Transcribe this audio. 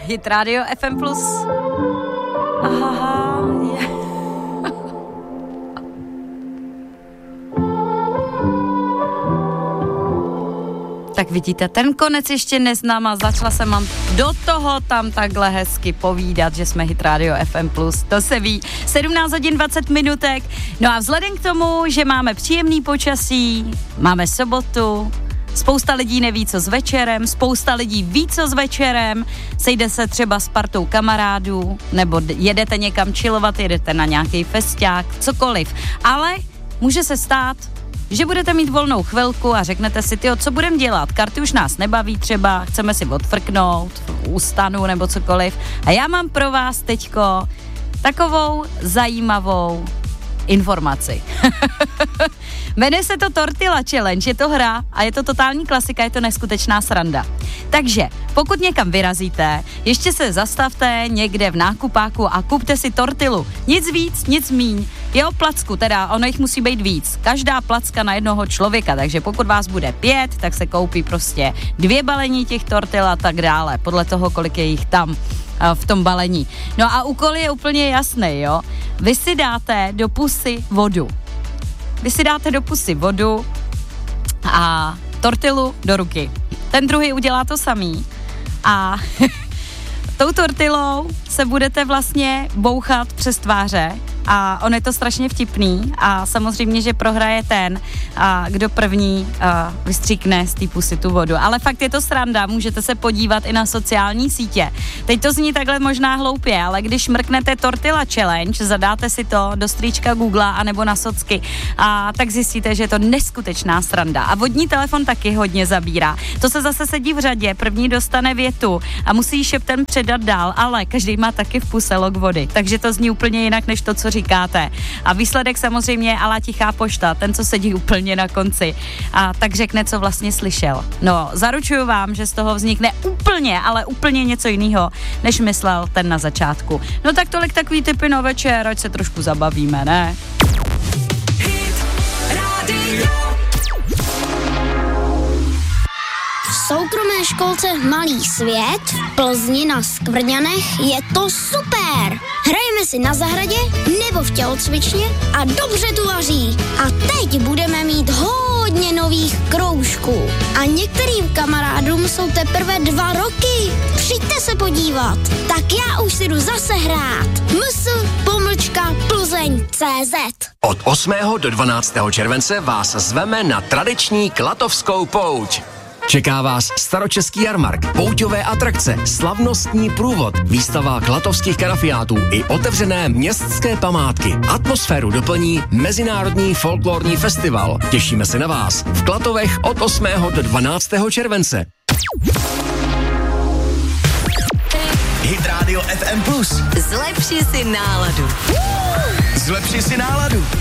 Hit Radio FM+. Aha, je. Tak vidíte, ten konec ještě neznám a začala jsem vám do toho tam takhle hezky povídat, že jsme Hit Radio FM+, to se ví. 17 hodin 20 minutek, no a vzhledem k tomu, že máme příjemný počasí, máme sobotu, spousta lidí neví, co s večerem, spousta lidí ví, co s večerem, sejde se třeba s partou kamarádů, nebo jedete někam chillovat, jedete na nějaký festák, cokoliv, ale může se stát, že budete mít volnou chvilku a řeknete si, tyjo, co budeme dělat? Karty už nás nebaví třeba, chceme si odfrknout u stanu nebo cokoliv. A já mám pro vás teďko takovou zajímavou informaci. Jmenuje se to Tortilla Challenge, je to hra a je to totální klasika, je to neskutečná sranda. Takže pokud někam vyrazíte, ještě se zastavte někde v nákupáku a kupte si tortilu. Nic víc, nic míň. Jo, placku, teda ono jich musí být víc. Každá placka na jednoho člověka, takže pokud vás bude 5, tak se koupí prostě 2 balení těch tortil a tak dále, podle toho, kolik je jich tam v tom balení. No a úkol je úplně jasný, jo. Vy si dáte do pusy vodu. A tortilu do ruky. Ten druhý udělá to samý. A tou tortilou se budete vlastně bouchat přes tváře a on je to strašně vtipný a samozřejmě, že prohraje ten, kdo první vystříkne z té pusy tu vodu. Ale fakt je to sranda, můžete se podívat i na sociální sítě. Teď to zní takhle možná hloupě, ale když mrknete Tortilla Challenge, zadáte si to do strýčka Google anebo na socky, tak zjistíte, že je to neskutečná sranda. A vodní telefon taky hodně zabírá. To se zase sedí v řadě, první dostane větu a musí šeptem předat dál, ale každý má taky v puse log vody, takže to zní úplně jinak, než to, co říkáte. A výsledek samozřejmě je alá tichá pošta, ten, co sedí úplně na konci. A tak řekne, co vlastně slyšel. No, zaručuju vám, že z toho vznikne úplně, ale úplně něco jiného, než myslel ten na začátku. No tak tolik takový tipy na večer, ať se trošku zabavíme, ne? V soukromé školce Malý svět v Plzni na Skvrňanech je to super. Hrajeme si na zahradě nebo v tělocvičně a dobře tu vaří. A teď budeme mít hodně nových kroužků. A některým kamarádům jsou teprve 2 roky. Přijďte se podívat. Tak já už si jdu zase hrát. ms.Plzeň.cz. Od 8. do 12. července vás zveme na tradiční klatovskou pouť. Čeká vás staročeský jarmark, pouťové atrakce, slavnostní průvod, výstava klatovských karafiátů i otevřené městské památky. Atmosféru doplní Mezinárodní folklorní festival. Těšíme se na vás v Klatovech od 8. do 12. července. Hit Radio FM+. Zlepši si náladu.